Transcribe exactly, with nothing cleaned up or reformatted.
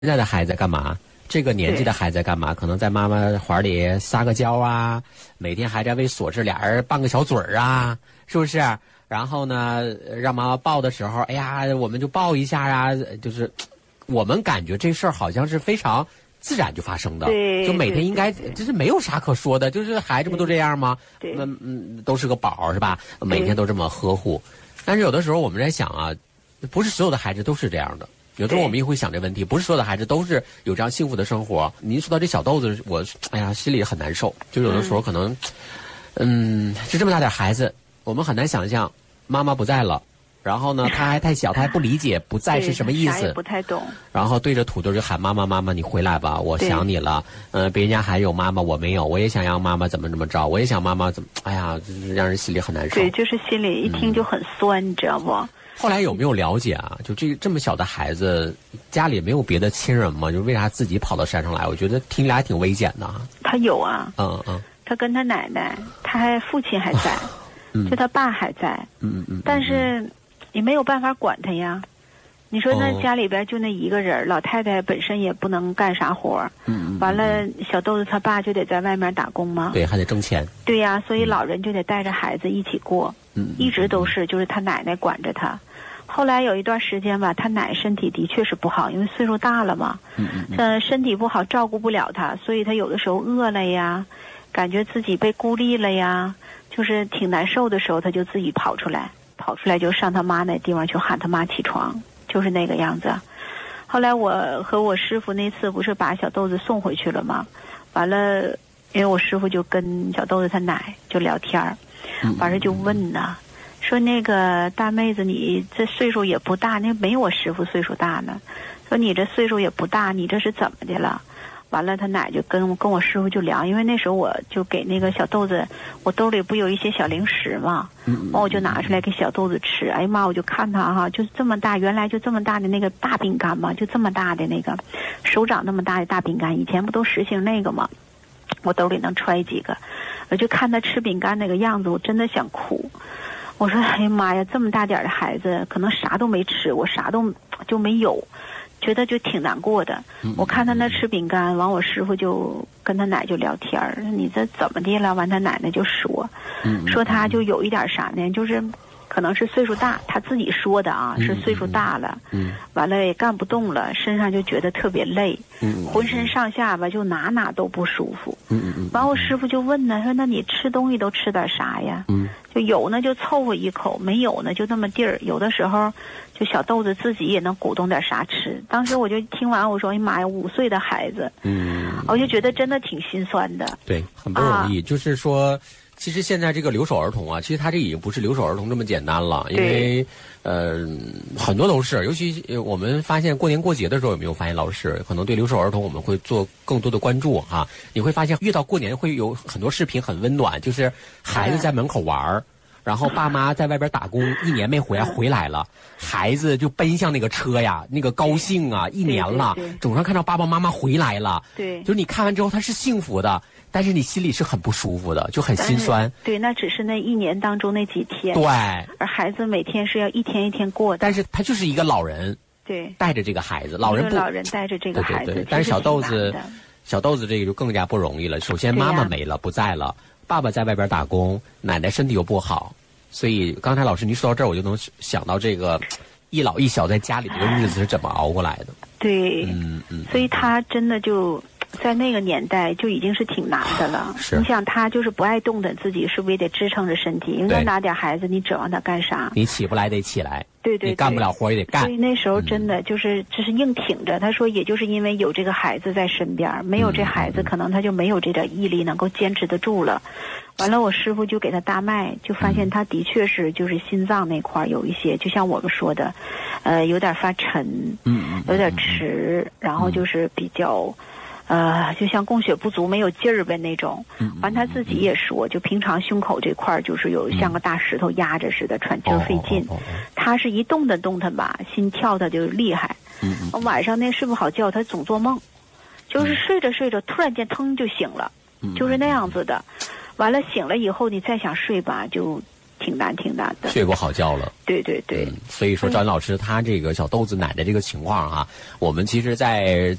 现在的孩子干嘛？这个年纪的孩子干嘛？可能在妈妈怀里撒个娇啊，每天还在为琐事俩人拌个小嘴儿啊，是不是？然后呢，让妈妈抱的时候，哎呀，我们就抱一下啊，就是我们感觉这事儿好像是非常自然就发生的， 对， 就每天应该就是没有啥可说的，就是孩子不都这样吗？ 对， 嗯嗯，都是个宝是吧？每天都这么呵护，但是有的时候我们在想啊，不是所有的孩子都是这样的。有的时候我们也会想这问题，不是所有的孩子都是有这样幸福的生活。您说到这小豆子，我哎呀心里很难受。就有的时候可能，嗯，就这么大点孩子，我们很难想象妈妈不在了，然后呢他还太小，他还不理解不在是什么意思， 啥也不太懂。 然后对着土豆就喊妈妈妈妈你回来吧，我想你了。嗯、呃，别人家还有妈妈我没有，我也想让妈妈怎么怎么着，我也想妈妈怎么，哎呀，就是让人心里很难受。 对，就是心里一听就很酸，嗯、你知道不？ 后来有没有了解啊？就这这么小的孩子，家里没有别的亲人吗？就为啥自己跑到山上来？我觉得听起来还挺危险的。 他有啊， 嗯嗯， 他跟他奶奶，他还父亲还在，嗯、就他爸还在， 嗯嗯， 但是你没有办法管他呀。你说那家里边就那一个人，哦、老太太本身也不能干啥活， 嗯嗯， 完了小豆子他爸就得在外面打工嘛， 对，还得挣钱。 对呀，所以老人就得带着孩子一起过， 嗯， 一直都是就是他奶奶管着他。后来有一段时间吧，他奶身体的确是不好，因为岁数大了嘛， 嗯嗯， 嗯，身体不好照顾不了他，所以他有的时候饿了呀，感觉自己被孤立了呀，就是挺难受的时候，他就自己跑出来，跑出来就上他妈那地方去喊他妈起床，就是那个样子。后来我和我师傅那次不是把小豆子送回去了吗？完了，因为我师傅就跟小豆子他奶就聊天儿，完了就问呢。说那个大妹子，你这岁数也不大，那没我师傅岁数大呢。说你这岁数也不大，你这是怎么的了？完了，他奶就跟跟我师傅就聊，因为那时候我就给那个小豆子，我兜里不有一些小零食嘛，完我就拿出来给小豆子吃。哎呀妈，我就看他哈，就这么大，原来就这么大的那个大饼干嘛，就这么大的那个手掌那么大的大饼干，以前不都实行那个吗？我兜里能揣几个，我就看他吃饼干那个样子，我真的想哭。我说哎呀妈呀，这么大点的孩子可能啥都没吃，我啥都就没有，觉得就挺难过的。我看他那吃饼干，完我师傅就跟他奶就聊天儿，你这怎么的了？完他奶奶就说，说他就有一点啥呢，就是可能是岁数大，他自己说的啊，是岁数大了，完了也干不动了，身上就觉得特别累，浑身上下吧就哪哪都不舒服。完我师傅就问呢，说那你吃东西都吃点啥呀？就有呢就凑合一口，没有呢就那么地儿。有的时候就小豆子自己也能鼓动点啥吃。当时我就听完我说哎妈呀，五岁的孩子，嗯，我就觉得真的挺心酸的。 对，很不容易。啊、就是说其实现在这个留守儿童啊，其实他这已经不是留守儿童这么简单了，因为呃很多都是，尤其我们发现过年过节的时候，有没有发现老师可能对留守儿童我们会做更多的关注哈、啊？你会发现遇到过年会有很多视频很温暖，就是孩子在门口玩儿。然后爸妈在外边打工，一年没回来，回来了，孩子就奔向那个车呀，那个高兴啊，一年了，总算看到爸爸妈妈回来了。 对， 就是你看完之后他是幸福的，但是你心里是很不舒服的，就很心酸。 对，那只是那一年当中那几天。 对， 而孩子每天是要一天一天过的。 但是他就是一个老人， 对， 带着这个孩子，老人不， 老人带着这个孩子， 对对对。但是小豆子，小豆子这个就更加不容易了。首先妈妈没了，不在了，爸爸在外边打工，奶奶身体又不好。所以刚才老师您说到这儿，我就能想到这个一老一小在家里这个日子是怎么熬过来的。 对， 嗯嗯， 所以他真的就在那个年代就已经是挺难的了。 是， 你想他就是不爱动的，自己是不是也得支撑着身体？因为那大点孩子，你指望他干啥？ 你起不来得起来， 对 对, 对， 你干不了活也得干。 所以那时候真的就是只是硬挺着。他说，也就是因为有这个孩子在身边，没有这孩子，可能他就没有这点毅力能够坚持得住了。完了，我师傅就给他搭脉，就发现他的确是就是心脏那块有一些，就像我们说的，呃，有点发沉， 嗯， 有点迟，然后就是比较，呃，就像供血不足、没有劲儿呗那种。完他自己也说，就平常胸口这块就是有像个大石头压着似的，喘气儿费劲。他是一动弹动弹吧，心跳他就厉害。晚上那睡不好觉，他总做梦，就是睡着睡着，突然间腾就醒了，就是那样子的。完了醒了以后，你再想睡吧，就挺难挺难的， 睡不好觉了。 对对对、 嗯，所以说张老师他这个小豆子奶的这个情况哈、啊，我们其实在